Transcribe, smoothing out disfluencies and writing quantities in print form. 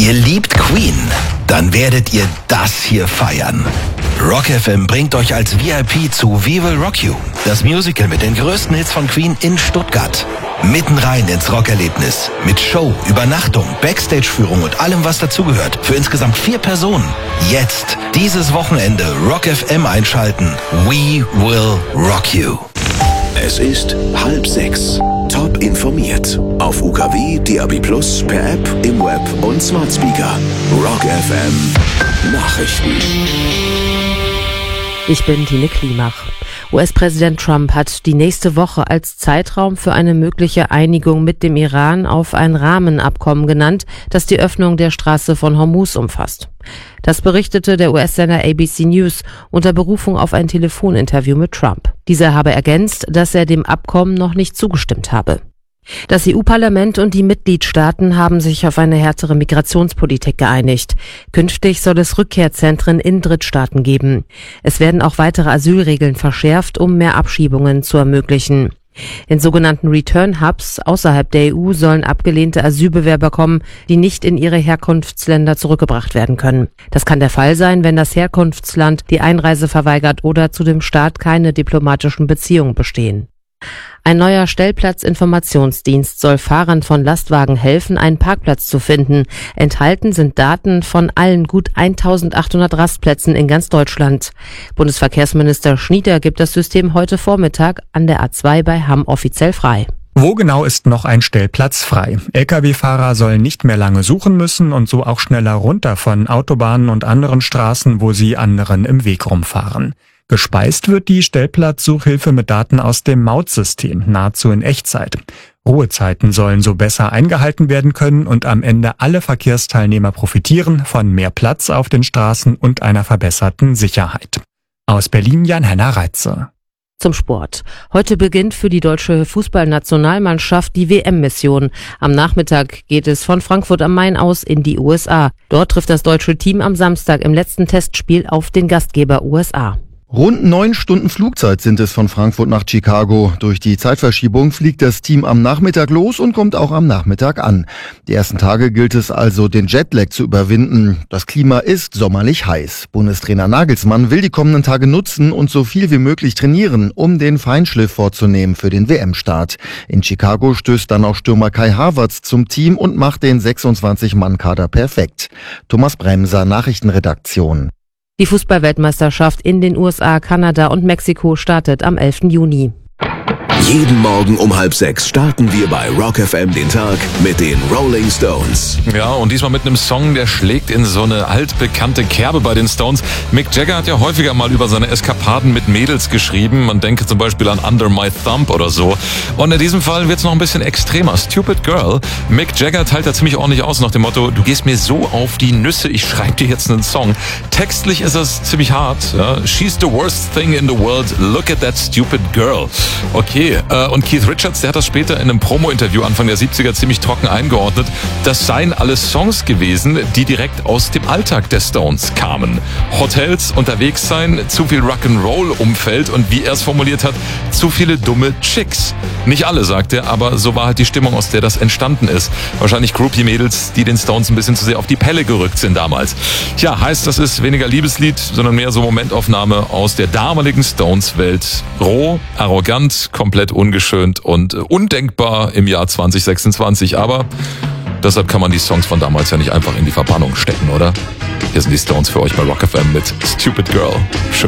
Ihr liebt Queen? Dann werdet ihr das hier feiern. Rock FM bringt euch als VIP zu We Will Rock You, das Musical mit den größten Hits von Queen in Stuttgart. Mitten rein ins Rockerlebnis. Mit Show, Übernachtung, Backstage-Führung und allem, was dazugehört. Für insgesamt 4 Personen. Jetzt, dieses Wochenende, Rock FM einschalten. We Will Rock You. Es ist 5:30. Top informiert. Auf UKW, DAB+, per App, im Web und Smart Speaker. Rock FM. Nachrichten. Ich bin Tine Klimach. US-Präsident Trump hat die nächste Woche als Zeitraum für eine mögliche Einigung mit dem Iran auf ein Rahmenabkommen genannt, das die Öffnung der Straße von Hormuz umfasst. Das berichtete der US-Sender ABC News unter Berufung auf ein Telefoninterview mit Trump. Dieser habe ergänzt, dass er dem Abkommen noch nicht zugestimmt habe. Das EU-Parlament und die Mitgliedstaaten haben sich auf eine härtere Migrationspolitik geeinigt. Künftig soll es Rückkehrzentren in Drittstaaten geben. Es werden auch weitere Asylregeln verschärft, um mehr Abschiebungen zu ermöglichen. In sogenannten Return Hubs außerhalb der EU sollen abgelehnte Asylbewerber kommen, die nicht in ihre Herkunftsländer zurückgebracht werden können. Das kann der Fall sein, wenn das Herkunftsland die Einreise verweigert oder zu dem Staat keine diplomatischen Beziehungen bestehen. Ein neuer Stellplatzinformationsdienst soll Fahrern von Lastwagen helfen, einen Parkplatz zu finden. Enthalten sind Daten von allen gut 1800 Rastplätzen in ganz Deutschland. Bundesverkehrsminister Schnieder gibt das System heute Vormittag an der A2 bei Hamm offiziell frei. Wo genau ist noch ein Stellplatz frei? Lkw-Fahrer sollen nicht mehr lange suchen müssen und so auch schneller runter von Autobahnen und anderen Straßen, wo sie anderen im Weg rumfahren. Gespeist wird die Stellplatzsuchhilfe mit Daten aus dem Mautsystem, nahezu in Echtzeit. Ruhezeiten sollen so besser eingehalten werden können und am Ende alle Verkehrsteilnehmer profitieren von mehr Platz auf den Straßen und einer verbesserten Sicherheit. Aus Berlin Jan-Henner Reitze. Zum Sport. Heute beginnt für die deutsche Fußballnationalmannschaft die WM-Mission. Am Nachmittag geht es von Frankfurt am Main aus in die USA. Dort trifft das deutsche Team am Samstag im letzten Testspiel auf den Gastgeber USA. Rund 9 Stunden Flugzeit sind es von Frankfurt nach Chicago. Durch die Zeitverschiebung fliegt das Team am Nachmittag los und kommt auch am Nachmittag an. Die ersten Tage gilt es also, den Jetlag zu überwinden. Das Klima ist sommerlich heiß. Bundestrainer Nagelsmann will die kommenden Tage nutzen und so viel wie möglich trainieren, um den Feinschliff vorzunehmen für den WM-Start. In Chicago stößt dann auch Stürmer Kai Havertz zum Team und macht den 26-Mann-Kader perfekt. Thomas Bremser, Nachrichtenredaktion. Die Fußballweltmeisterschaft in den USA, Kanada und Mexiko startet am 11. Juni. Jeden Morgen um 5:30 starten wir bei Rock FM den Tag mit den Rolling Stones. Ja, und diesmal mit einem Song, der schlägt in so eine altbekannte Kerbe bei den Stones. Mick Jagger hat ja häufiger mal über seine Eskapaden mit Mädels geschrieben. Man denke zum Beispiel an Under My Thumb oder so. Und in diesem Fall wird's noch ein bisschen extremer. Stupid Girl. Mick Jagger teilt da ziemlich ordentlich aus nach dem Motto, du gehst mir so auf die Nüsse, ich schreibe dir jetzt einen Song. Textlich ist das ziemlich hart. Ja. She's the worst thing in the world. Look at that stupid girl. Okay. Und Keith Richards, der hat das später in einem Promo-Interview Anfang der 70er ziemlich trocken eingeordnet. Das seien alles Songs gewesen, die direkt aus dem Alltag der Stones kamen. Hotels, unterwegs sein, zu viel Rock'n'Roll-Umfeld und wie er es formuliert hat, zu viele dumme Chicks. Nicht alle, sagt er, aber so war halt die Stimmung, aus der das entstanden ist. Wahrscheinlich Groupie-Mädels, die den Stones ein bisschen zu sehr auf die Pelle gerückt sind damals. Tja, heißt, das ist weniger Liebeslied, sondern mehr so Momentaufnahme aus der damaligen Stones-Welt. Roh, arrogant, komplett ungeschönt und undenkbar im Jahr 2026. Aber deshalb kann man die Songs von damals ja nicht einfach in die Verbannung stecken, oder? Hier sind die Stones für euch bei Rock FM mit Stupid Girl. Schön.